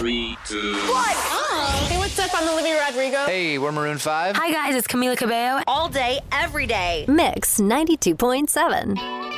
3, 2. What? Oh. Hey, what's up? I'm Olivia Rodrigo. Hey, we're Maroon 5. Hi, guys. It's Camila Cabello. All day, every day. Mix 92.7.